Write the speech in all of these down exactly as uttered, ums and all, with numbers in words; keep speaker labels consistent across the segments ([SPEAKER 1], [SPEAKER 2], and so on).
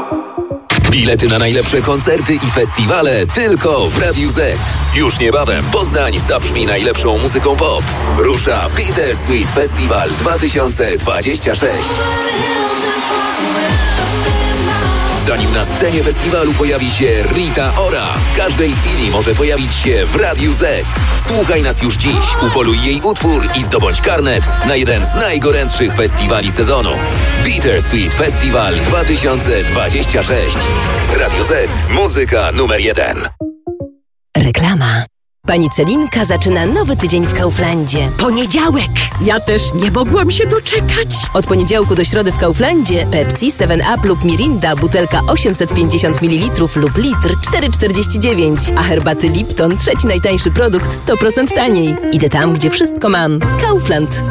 [SPEAKER 1] Bilety na najlepsze koncerty i festiwale tylko w Radiu Z. Już niebawem Poznań zabrzmi najlepszą muzyką pop. Rusza Bittersweet Festival dwa tysiące dwudziesty szósty. Zanim na scenie festiwalu pojawi się Rita Ora, w każdej chwili może pojawić się w Radiu Z. Słuchaj nas już dziś, upoluj jej utwór i zdobądź karnet na jeden z najgorętszych festiwali sezonu. Bittersweet Festival dwa tysiące dwudziesty szósty. Radio Z. Muzyka numer jeden.
[SPEAKER 2] Reklama. Pani Celinka zaczyna nowy tydzień w Kauflandzie.
[SPEAKER 3] Poniedziałek! Ja też nie mogłam się doczekać.
[SPEAKER 2] Od poniedziałku do środy w Kauflandzie Pepsi, seven up lub Mirinda, butelka osiemset pięćdziesiąt mililitrów lub litr, cztery czterdzieści dziewięć, a herbaty Lipton, trzeci najtańszy produkt, sto procent taniej. Idę tam, gdzie wszystko mam. Kaufland.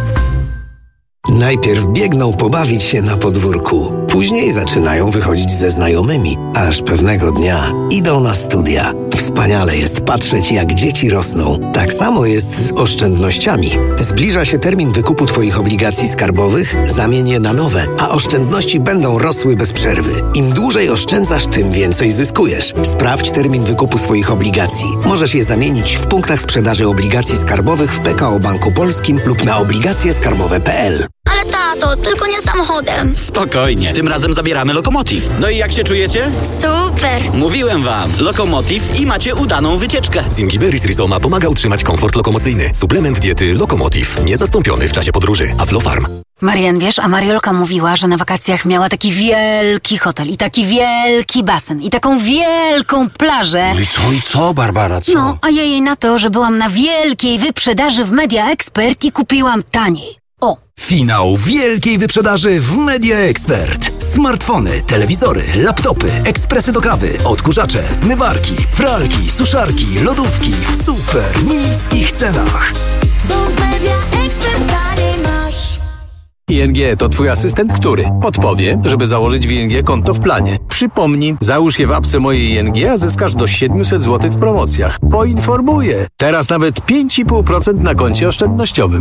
[SPEAKER 4] Najpierw biegną pobawić się na podwórku, później zaczynają wychodzić ze znajomymi, aż pewnego dnia idą na studia. Wspaniale jest patrzeć, jak dzieci rosną. Tak samo jest z oszczędnościami. Zbliża się termin wykupu Twoich obligacji skarbowych, zamień je na nowe, a oszczędności będą rosły bez przerwy. Im dłużej oszczędzasz, tym więcej zyskujesz. Sprawdź termin wykupu swoich obligacji. Możesz je zamienić w punktach sprzedaży obligacji skarbowych w P K O Banku Polskim lub na obligacje skarbowe kropka p l.
[SPEAKER 5] Ale tato, tylko nie samochodem.
[SPEAKER 6] Spokojnie, tym razem zabieramy Lokomotiv. No i jak się czujecie?
[SPEAKER 5] Super.
[SPEAKER 6] Mówiłem wam, Lokomotiv i macie udaną wycieczkę.
[SPEAKER 1] Zingiberis Rizoma pomaga utrzymać komfort lokomocyjny. Suplement diety Lokomotiv. Niezastąpiony w czasie podróży. Aflofarm.
[SPEAKER 7] Marian, wiesz, a Mariolka mówiła, że na wakacjach miała taki wielki hotel i taki wielki basen i taką wielką plażę.
[SPEAKER 8] No i co, i co, Barbara, co?
[SPEAKER 7] No, a ja jej na to, że byłam na wielkiej wyprzedaży w Media Expert i kupiłam taniej. O!
[SPEAKER 9] Finał wielkiej wyprzedaży w Media Expert. Smartfony, telewizory, laptopy, ekspresy do kawy, odkurzacze, zmywarki, pralki, suszarki, lodówki w super niskich cenach.
[SPEAKER 10] Bo w Media Expert taniej masz.
[SPEAKER 11] I N G to twój asystent, który podpowie, żeby założyć w I N G konto w planie. Przypomnij, załóż je w apce mojej I N G, a zyskasz do siedemset złotych w promocjach. Poinformuję. Teraz nawet pięć i pół procent na koncie oszczędnościowym.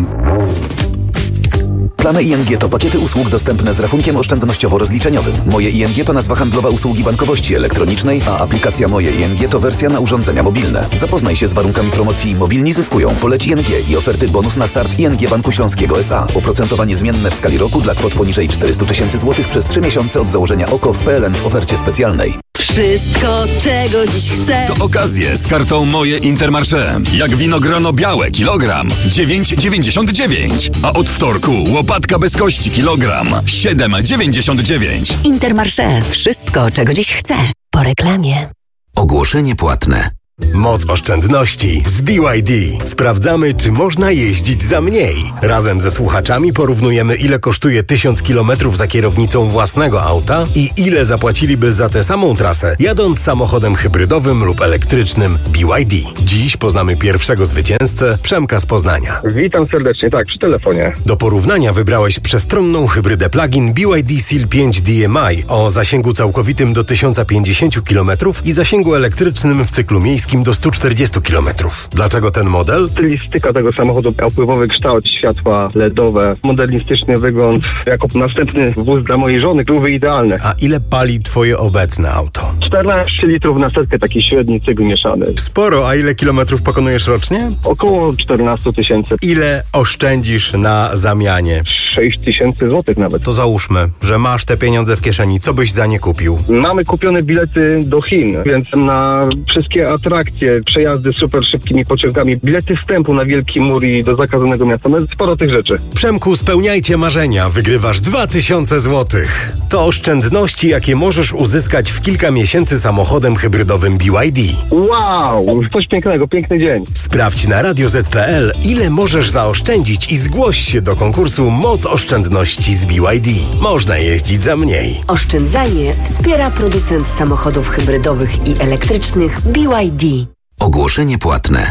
[SPEAKER 12] Plany I N G to pakiety usług dostępne z rachunkiem oszczędnościowo-rozliczeniowym. Moje I N G to nazwa handlowa usługi bankowości elektronicznej, a aplikacja Moje I N G to wersja na urządzenia mobilne. Zapoznaj się z warunkami promocji Mobilni zyskują. Poleć I N G i oferty bonus na start I N G Banku Śląskiego S A. Oprocentowanie zmienne w skali roku dla kwot poniżej czterysta tysięcy złotych przez trzy miesiące od założenia O K O w P L N w ofercie specjalnej.
[SPEAKER 2] Wszystko, czego dziś chcę.
[SPEAKER 13] To okazje z kartą Moje Intermarché. Jak winogrono białe kilogram dziewięć dziewięćdziesiąt dziewięć, a od wtorku łopatka bez kości kilogram siedem dziewięćdziesiąt dziewięć.
[SPEAKER 2] Intermarché. Wszystko, czego dziś chcę. Po reklamie.
[SPEAKER 14] Ogłoszenie płatne.
[SPEAKER 15] Moc oszczędności z B Y D. Sprawdzamy, czy można jeździć za mniej. Razem ze słuchaczami porównujemy, ile kosztuje tysiąc kilometrów za kierownicą własnego auta i ile zapłaciliby za tę samą trasę, jadąc samochodem hybrydowym lub elektrycznym B Y D. Dziś poznamy pierwszego zwycięzcę, Przemka z Poznania.
[SPEAKER 16] Witam serdecznie, tak, przy telefonie.
[SPEAKER 15] Do porównania wybrałeś przestronną hybrydę plug-in B Y D Seal pięć D M I o zasięgu całkowitym do tysiąc pięćdziesiąt kilometrów i zasięgu elektrycznym w cyklu miejskim do stu czterdziestu kilometrów. Dlaczego ten model?
[SPEAKER 16] Stylistyka tego samochodu, opływowy kształt, światła L E D owe, modernistyczny wygląd. Jako następny wóz dla mojej żony byłby idealny.
[SPEAKER 15] A ile pali twoje obecne auto?
[SPEAKER 16] czternaście litrów na setkę, taki średni cykl mieszany.
[SPEAKER 15] Sporo, a ile kilometrów pokonujesz rocznie?
[SPEAKER 16] Około czternaście tysięcy.
[SPEAKER 15] Ile oszczędzisz na zamianie?
[SPEAKER 16] sześć tysięcy złotych nawet.
[SPEAKER 15] To załóżmy, że masz te pieniądze w kieszeni. Co byś za nie kupił?
[SPEAKER 16] Mamy kupione bilety do Chin, więc na wszystkie atrakcje, przejazdy super szybkimi pociągami, bilety wstępu na Wielki Mur i do zakazanego miasta. No, sporo tych rzeczy.
[SPEAKER 15] Przemku, spełniajcie marzenia. Wygrywasz dwa tysiące złotych. To oszczędności, jakie możesz uzyskać w kilka miesięcy samochodem hybrydowym B Y D.
[SPEAKER 16] Wow! Coś pięknego, piękny dzień.
[SPEAKER 15] Sprawdź na radio zet kropka p l, ile możesz zaoszczędzić i zgłoś się do konkursu Moc oszczędności z B Y D. Można jeździć za mniej.
[SPEAKER 17] Oszczędzanie wspiera producent samochodów hybrydowych i elektrycznych B Y D.
[SPEAKER 14] Ogłoszenie płatne.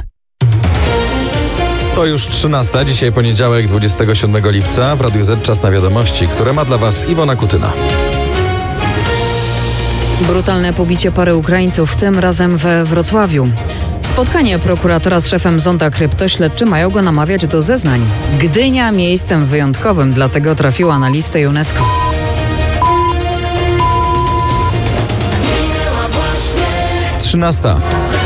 [SPEAKER 18] To już trzynasta, dzisiaj poniedziałek, dwudziestego siódmego lipca. W Radiu Z czas na wiadomości, które ma dla Was Iwona Kutyna.
[SPEAKER 19] Brutalne pobicie pary Ukraińców, tym razem we Wrocławiu. Spotkanie prokuratora z szefem zonda krypto, śledczy mają go namawiać do zeznań. Gdynia miejscem wyjątkowym, dlatego trafiła na listę UNESCO.
[SPEAKER 18] trzynasta.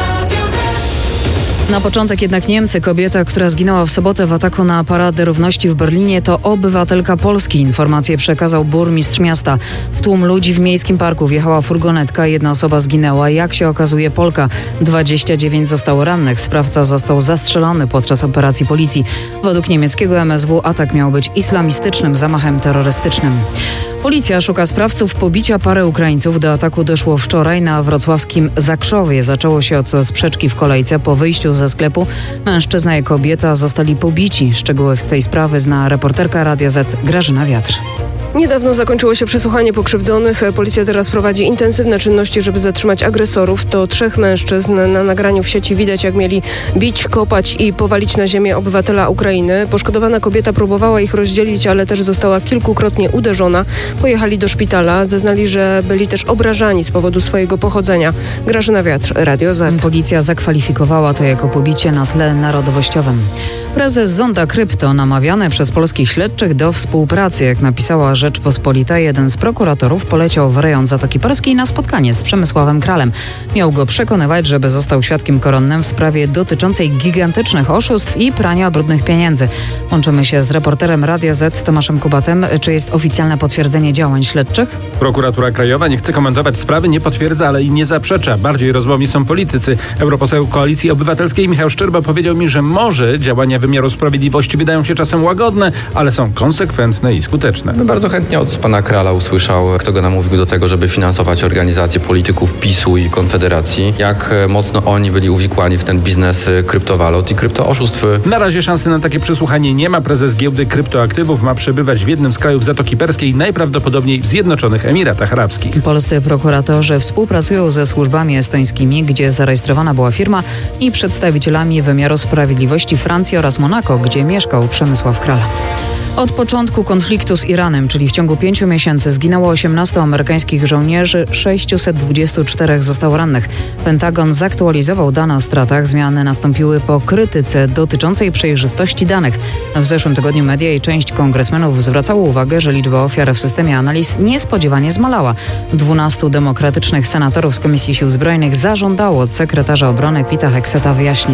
[SPEAKER 19] Na początek jednak Niemcy. Kobieta, która zginęła w sobotę w ataku na Paradę Równości w Berlinie, to obywatelka Polski. Informację przekazał burmistrz miasta. W tłum ludzi w miejskim parku wjechała furgonetka. Jedna osoba zginęła. Jak się okazuje, Polka. dwadzieścia dziewięć zostało rannych. Sprawca został zastrzelony podczas operacji policji. Według niemieckiego M S W atak miał być islamistycznym zamachem terrorystycznym. Policja szuka sprawców pobicia pary Ukraińców. Do ataku doszło wczoraj na wrocławskim Zakrzowie. Zaczęło się od sprzeczki w kolejce. Po wyjściu ze sklepu mężczyzna i kobieta zostali pobici. Szczegóły w tej sprawy zna reporterka Radia Z Grażyna Wiatr.
[SPEAKER 20] Niedawno zakończyło się przesłuchanie pokrzywdzonych. Policja teraz prowadzi intensywne czynności, żeby zatrzymać agresorów. To trzech mężczyzn. Na nagraniu w sieci widać, jak mieli bić, kopać i powalić na ziemię obywatela Ukrainy. Poszkodowana kobieta próbowała ich rozdzielić, ale też została kilkukrotnie uderzona. Pojechali do szpitala. Zeznali, że byli też obrażani z powodu swojego pochodzenia. Grażyna Wiatr, Radio Z.
[SPEAKER 19] Policja zakwalifikowała to jako pobicie na tle narodowościowym. Prezes Zonda Krypto namawiany przez polskich śledczych do współpracy. Jak napisała Rzeczpospolita, jeden z prokuratorów poleciał w rejon Zatoki Perskiej na spotkanie z Przemysławem Kralem. Miał go przekonywać, żeby został świadkiem koronnym w sprawie dotyczącej gigantycznych oszustw i prania brudnych pieniędzy. Łączymy się z reporterem Radia Z Tomaszem Kubatem. Czy jest oficjalne potwierdzenie działań śledczych?
[SPEAKER 21] Prokuratura Krajowa nie chce komentować sprawy, nie potwierdza, ale i nie zaprzecza. Bardziej rozmowni są politycy. Europoseł Koalicji Obywatelskiej Michał Szczerba powiedział mi, że może działania wymiaru sprawiedliwości wydają się czasem łagodne, ale są konsekwentne i skuteczne.
[SPEAKER 22] Bym bardzo chętnie od pana Krala usłyszał, kto go namówił do tego, żeby finansować organizację polityków PiSu i Konfederacji. Jak mocno oni byli uwikłani w ten biznes kryptowalut i kryptooszustw.
[SPEAKER 21] Na razie szansy na takie przesłuchanie nie ma. Prezes giełdy kryptoaktywów ma przebywać w jednym z krajów Zatoki Perskiej, najprawdopodobniej w Zjednoczonych Emiratach Arabskich.
[SPEAKER 19] Polscy prokuratorzy współpracują ze służbami estońskimi, gdzie zarejestrowana była firma, i przedstawicielami wymiaru sprawiedliwości Francji oraz Monako, gdzie mieszkał Przemysław Kral. Od początku konfliktu z Iranem, czyli w ciągu pięciu miesięcy, zginęło osiemnastu amerykańskich żołnierzy, sześciuset dwudziestu czterech zostało rannych. Pentagon zaktualizował dane o stratach. Zmiany nastąpiły po krytyce dotyczącej przejrzystości danych. W zeszłym tygodniu media i część kongresmenów zwracało uwagę, że liczba ofiar w systemie analiz niespodziewanie zmalała. Dwunastu demokratycznych senatorów z Komisji Sił Zbrojnych zażądało od sekretarza obrony Pita Hegseta wyjaśnień.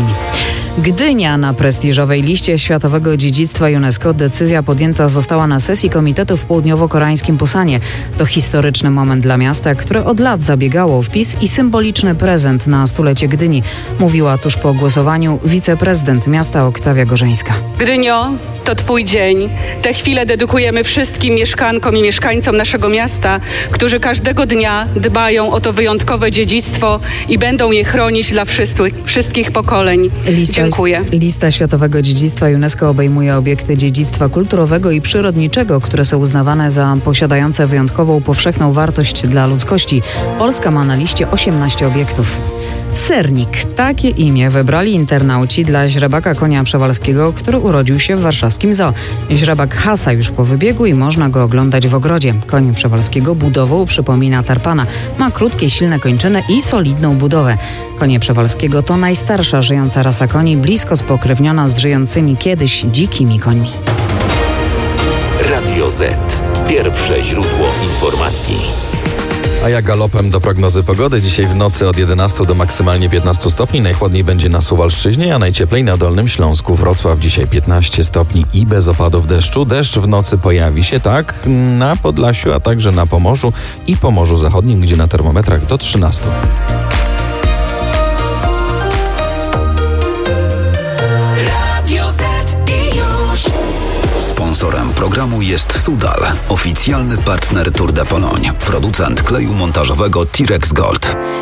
[SPEAKER 19] Gdynia na prestiżowej liście Światowego Dziedzictwa UNESCO. Decyzja podjęta została na sesji komitetu w południowo-koreańskim Pusanie. To historyczny moment dla miasta, które od lat zabiegało o wpis i symboliczny prezent na stulecie Gdyni, mówiła tuż po głosowaniu wiceprezydent miasta Oktawia Gorzeńska.
[SPEAKER 23] Gdynio, to twój dzień. Tę chwilę dedykujemy wszystkim mieszkankom i mieszkańcom naszego miasta, którzy każdego dnia dbają o to wyjątkowe dziedzictwo i będą je chronić dla wszystkich, wszystkich pokoleń.
[SPEAKER 19] Lista,
[SPEAKER 23] Dziękuję.
[SPEAKER 19] Lista Światowego Dziedzictwa UNESCO obejmuje obiekty dziedzictwa kulturowego i przyrodniczego, które są uznawane za posiadające wyjątkową, powszechną wartość dla ludzkości. Polska ma na liście osiemnaście obiektów. Sernik. Takie imię wybrali internauci dla źrebaka konia przewalskiego, który urodził się w warszawskim zoo. Źrebak hasa już po wybiegu i można go oglądać w ogrodzie. Koń przewalskiego budową przypomina tarpana. Ma krótkie, silne kończyny i solidną budowę. Konie przewalskiego to najstarsza żyjąca rasa koni, blisko spokrewniona z żyjącymi kiedyś dzikimi końmi.
[SPEAKER 1] Radio Z. Pierwsze źródło informacji.
[SPEAKER 18] A ja galopem do prognozy pogody. Dzisiaj w nocy od jedenastu do maksymalnie piętnastu stopni. Najchłodniej będzie na Suwalszczyźnie, a najcieplej na Dolnym Śląsku. Wrocław dzisiaj piętnaście stopni i bez opadów deszczu. Deszcz w nocy pojawi się tak na Podlasiu, a także na Pomorzu i Pomorzu Zachodnim, gdzie na termometrach do trzynastu.
[SPEAKER 14] Sponsorem programu jest Sudal, oficjalny partner Tour de Pologne, producent kleju montażowego Tirex Gold.